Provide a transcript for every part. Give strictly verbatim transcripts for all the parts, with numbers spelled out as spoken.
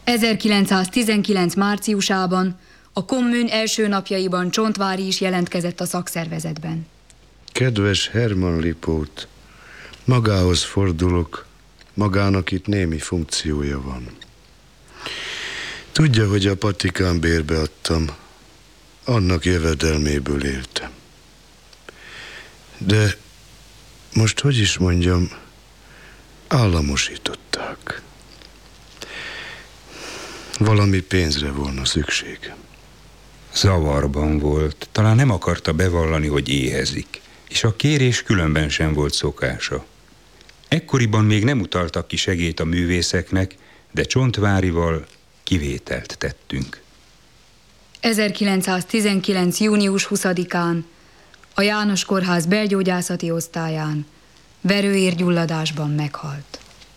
ezerkilencszáztizenkilenc márciusában a kommunn első napjaiban Csontváry is jelentkezett a szakszervezetben. Kedves Hermann Lipót, magához fordulok, magának itt némi funkciója van. Tudja, hogy a patikán bérbe adtam, annak jövedelméből éltem. De most, hogy is mondjam, államosították. Valami pénzre volna szükségem. Zavarban volt, talán nem akarta bevallani, hogy éhezik, és a kérés különben sem volt szokása. Ekkoriban még nem utaltak ki segélyt a művészeknek, de Csontváryval kivételt tettünk. ezerkilencszáztizenkilenc június huszadikán a János Kórház belgyógyászati osztályán verőérgyulladásban meghalt.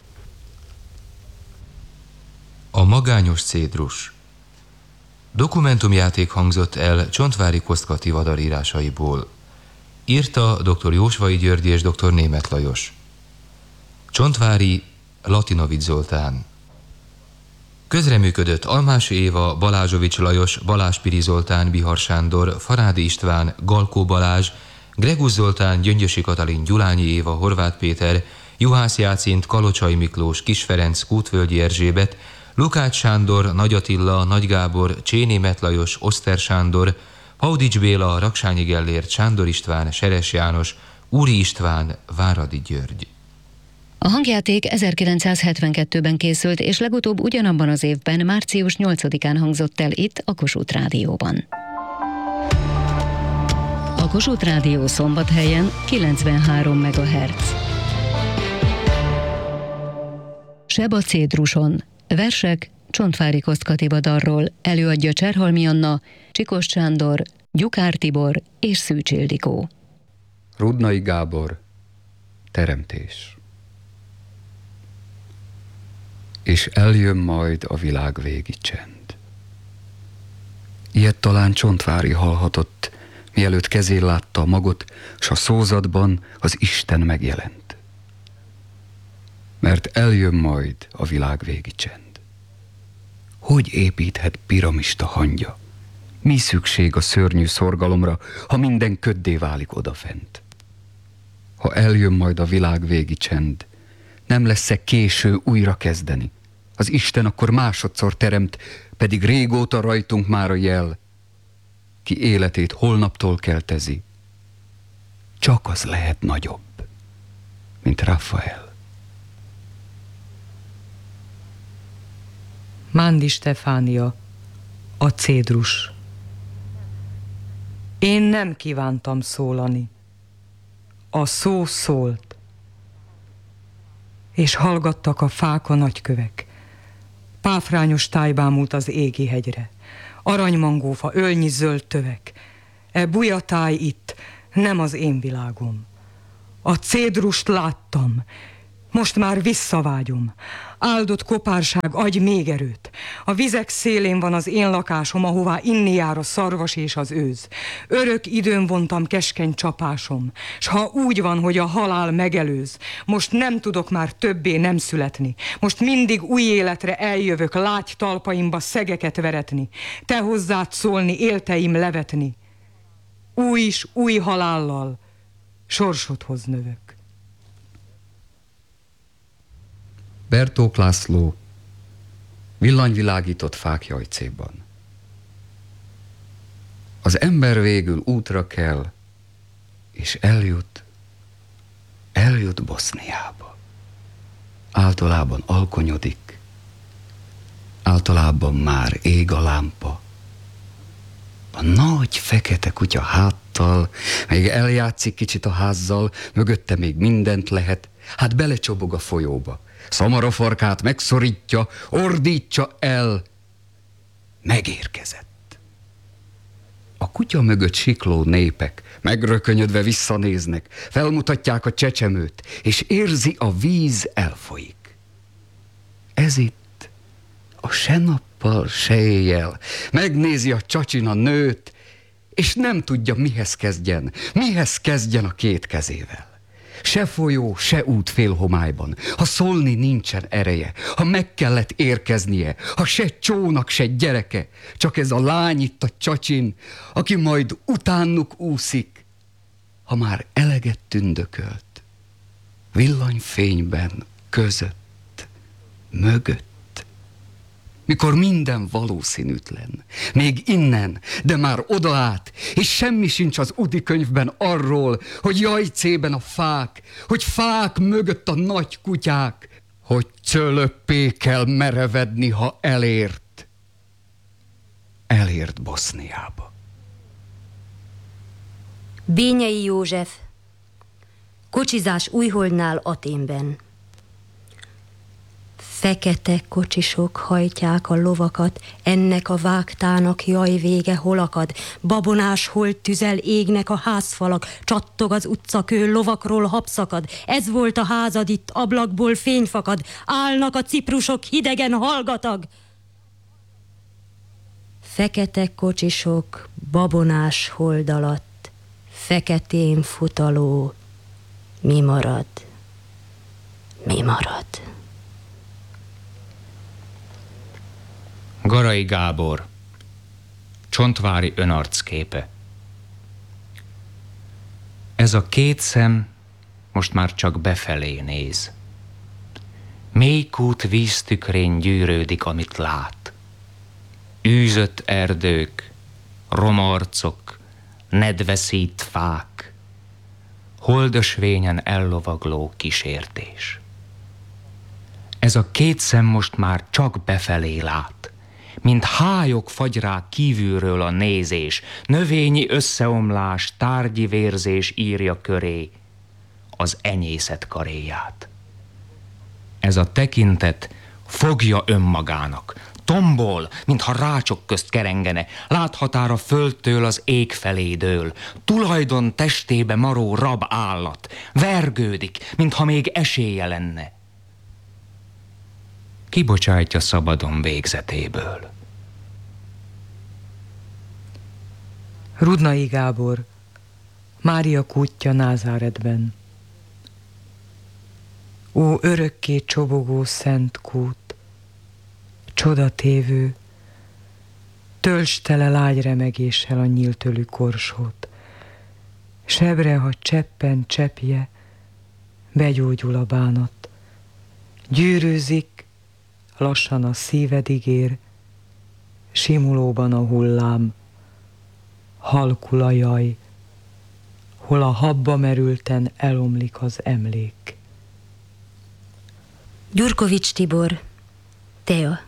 A magányos cédrus. Dokumentumjáték hangzott el Csontváry Kosztkati vadalírásaiból. Írta dr. Jósvai György és dr. Németh Lajos. Csontváry Latinovics Zoltán. Közreműködött Almási Éva, Balázsovics Lajos, Balázs Piri Zoltán, Bihar Sándor, Farádi István, Galkó Balázs, Gregusz Zoltán, Gyöngyösi Katalin, Gyulányi Éva, Horváth Péter, Juhász Jácint, Kalocsai Miklós, Kis Ferenc, Kútvölgyi Erzsébet, Lukács Sándor, Nagy Attila, Nagy Gábor, Csénémeth Lajos, Oszter Sándor, Paudics Béla, Raksányi Gellért, Sándor István, Seres János, Úri István, Váradi György. A hangjáték ezerkilencszázhetvenkettőben készült, és legutóbb ugyanabban az évben, március nyolcadikán hangzott el itt, a Kossuth Rádióban. A Kossuth Rádió Szombathelyen kilencvenhárom megahertz. Seb a cédruson. Versek Csontváry Kosztkati Vadarról, előadja Cserhalmi Anna, Csikos Sándor, Gyukár Tibor és Szűcs Ildikó. Rudnai Gábor, Teremtés. És eljön majd a világ végi csend. Ilyet talán Csontváry hallhatott, mielőtt kezén látta a magot, s a szózatban az Isten megjelent. Mert eljön majd a világ végi csend. Hogy építhet piramista hangya? Mi szükség a szörnyű szorgalomra, ha minden köddé válik odafent? Ha eljön majd a világ végi csend, nem lesz-e késő újra kezdeni? Az Isten akkor másodszor teremt, pedig régóta rajtunk már a jel. Ki életét holnaptól keltezi, csak az lehet nagyobb, mint Rafael. Mándi Stefánia, a cédrus. Én nem kívántam szólani. A szó szólt. És hallgattak a fák, a nagykövek. Páfrányos táj bámult az égi hegyre. Aranymangófa, ölnyi zöld tövek. E buja táj itt, nem az én világom. A cédrust láttam, most már visszavágyom. Áldott kopárság, adj még erőt. A vizek szélén van az én lakásom, ahová inni jár a szarvas és az őz. Örök időn vontam keskeny csapásom, s ha úgy van, hogy a halál megelőz, most nem tudok már többé nem születni. Most mindig új életre eljövök, lágy talpaimba szegeket veretni, te hozzád szólni, élteim levetni. Új is új halállal sorsodhoz növök. Bertók László, Villanyvilágított fák jajcéban. Az ember végül útra kell, és eljut, eljut Boszniába. Általában alkonyodik, általában már ég a lámpa. A nagy fekete kutya háttal, még eljátszik kicsit a házzal, mögötte még mindent lehet, hát belecsobog a folyóba. Szamarafarkát megszorítja, ordítsa el. Megérkezett. A kutya mögött sikló népek megrökönyödve visszanéznek, felmutatják a csecsemőt, és érzi, a víz elfolyik. Ez itt, a se nappal, se éjjel, megnézi a csacsina nőt, és nem tudja, mihez kezdjen, mihez kezdjen a két kezével. Se folyó, se út félhomályban, ha szólni nincsen ereje, ha meg kellett érkeznie, ha se csónak, se gyereke, csak ez a lány itt a csacsin, aki majd utánuk úszik, ha már eleget tündökölt, villanyfényben, között, mögött, mikor minden valószínűtlen, még innen, de már odaát, és semmi sincs az udi könyvben arról, hogy jajcében a fák, hogy fák mögött a nagy kutyák, hogy cölöppé kell merevedni, ha elért, elért Boszniába. Bényei József, kocsizás Újholdnál Athénben. Fekete kocsisok hajtják a lovakat, ennek a vágtának jaj vége holakad, babonás holt tüzel égnek a házfalak, csattog az utcakő, lovakról habszakad, ez volt a házad itt, ablakból fény fakad, állnak a ciprusok hidegen hallgatag. Fekete kocsisok, babonás hold alatt, feketén futaló, mi marad, mi marad? Garai Gábor, Csontvári önarcképe. Ez a két szem most már csak befelé néz. Mély kút víztükrén gyűrődik, amit lát. Űzött erdők, romarcok, nedveszít fák, holdösvényen ellovagló kísértés. Ez a két szem most már csak befelé lát, mint hályok fagy rá kívülről a nézés, növényi összeomlás, tárgyi vérzés írja köré az enyészet karéját. Ez a tekintet fogja önmagának, tombol, mintha rácsok közt kerengene, láthatára földtől az ég felé dől, tulajdon testébe maró rab állat, vergődik, mintha még esélye lenne. Kibocsátja szabadon végzetéből. Rudnai Gábor, Mária kútja Názáretben. Ó, örökké csobogó szent kút, csodatévő, töltsd tele lágy remegéssel a nyíltölű korsót. Sebre, ha cseppen cseppje, begyógyul a bánat. Gyűrűzik, lassan a szíved ígér, simulóban a hullám, halkul a jaj, hol a habba merülten elomlik az emlék. Gyurkovics Tibor, tea.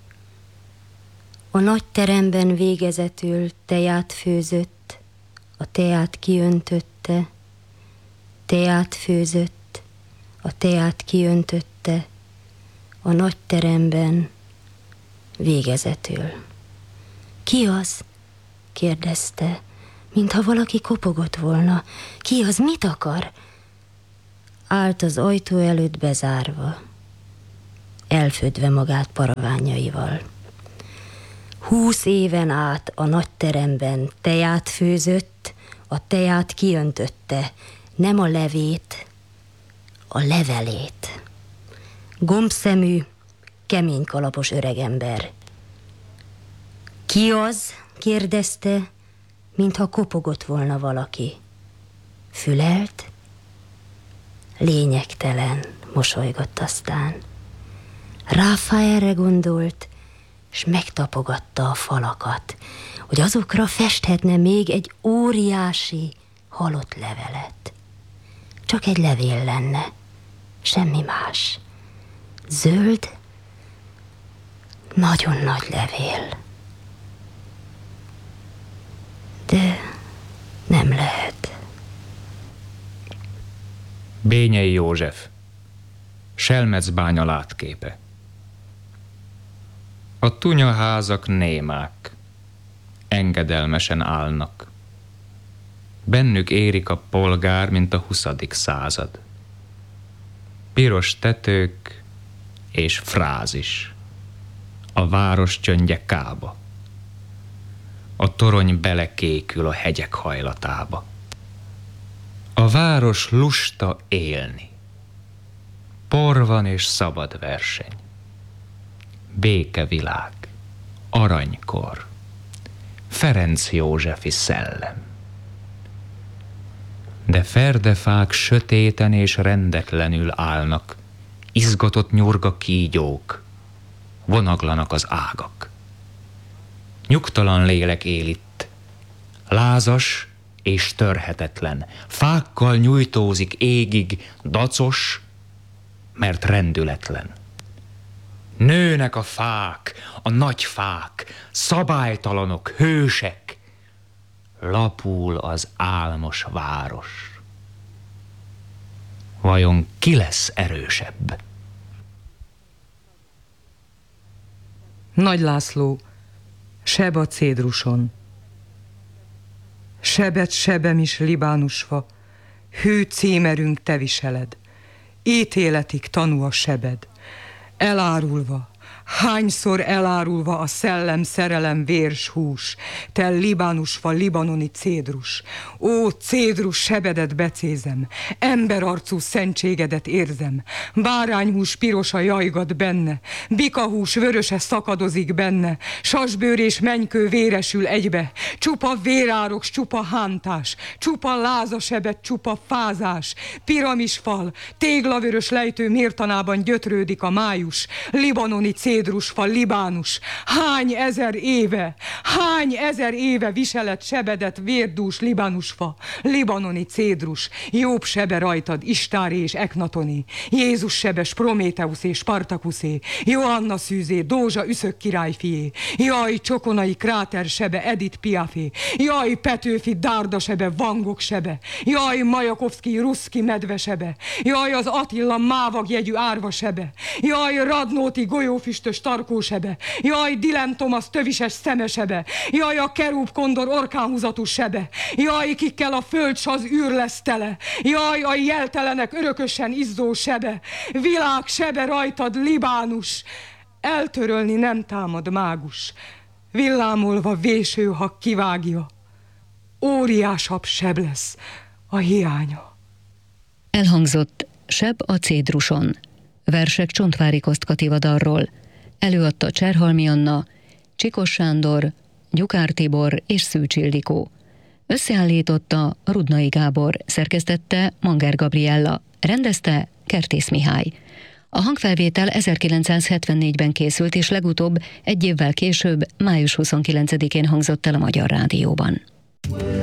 A nagy teremben végezetül teát főzött, a teát kiöntötte, teát főzött, a teát kiöntötte, a nagy teremben végezetül. Ki az? Kérdezte, mintha valaki kopogott volna. Ki az, mit akar? Állt az ajtó előtt bezárva, elfödve magát paraványaival. Húsz éven át a nagy teremben teát főzött, a teát kiöntötte, nem a levét, a levelét. Gombszemű, kemény kalapos öregember. Ki az? Kérdezte, mintha kopogott volna valaki. Fülelt? Lényegtelen, mosolygott aztán. Ráfaelre gondolt, s megtapogatta a falakat, hogy azokra festhetne még egy óriási, halott levelet. Csak egy levél lenne, semmi más. Zöld, nagyon nagy levél. De nem lehet. Bényei József, Selmecbánya látképe. A tunyaházak némák, engedelmesen állnak. Bennük érik a polgár, mint a huszadik század. Piros tetők és frázis. A város csöndje kába. A torony belekékül a hegyek hajlatába. A város lusta élni. Por van és szabad verseny. Békevilág, aranykor, Ferenc Józsefi szellem. De ferdefák sötéten és rendetlenül állnak, izgatott nyurga kígyók, vonaglanak az ágak. Nyugtalan lélek él itt, lázas és törhetetlen, fákkal nyújtózik égig, dacos, mert rendületlen. Nőnek a fák, a nagy fák, szabálytalanok, hősek, lapul az álmos város. Vajon ki lesz erősebb? Nagy László, seb a cédruson. Sebet sebem is libánusfa, hű címerünk te viseled. Ítéletig tanú a sebed. Elárulva, hányszor elárulva a szellem, szerelem, vérs, hús, te libánusfa, libanoni cédrus. Ó, cédrus, sebedet becézem, emberarcú szentségedet érzem, bárányhús pirosa jajgat benne, bikahús vöröse szakadozik benne, sasbőr és menykő véresül egybe, csupa vérárok, csupa hántás, csupa lázasebet, csupa fázás, piramisfal, téglavörös lejtő mértanában gyötrődik a május, libanoni cédrusfa, libánus, hány ezer éve, hány ezer éve viseled sebedet, vérdús libánusfa, libanoni cédrus, Jobb sebe rajtad, Istári és Eknatoni, Jézus sebes, Prométeusz és Spartakuszé, Joanna szűzé, Dózsa üszök királyfié, jaj, csokonai kráter sebe, Edith Piafé, jaj, Petőfi Dárda sebe, Van Gogh sebe, jaj, Majakovszki, Ruszki medve sebe, jaj, az Attila mávag jegyű árva sebe, jaj, Radnóti golyófüstös tarkósebe, jaj, Dylan Thomas tövises szemesebe, jaj, a kerúb kondor orkánhúzatú sebe, jaj, kikkel a föld s az űr lesz tele, jaj, a jeltelenek örökösen izzó sebe, világ sebe rajtad, Libánus, eltörölni nem támad mágus, villámolva véső, ha kivágja, óriásabb seb lesz a hiánya. Elhangzott Seb a cédruson. Versek Csontváry Kosztkati darról. Előadta Cserhalmi Anna, Csikos Sándor, Gyukár Tibor és Szűcs Ildikó. Összeállította Rudnai Gábor, szerkesztette Manger Gabriella, rendezte Kertész Mihály. A hangfelvétel ezerkilencszázhetvennégyben készült, és legutóbb egy évvel később, május huszonkilencedikén hangzott el a Magyar Rádióban.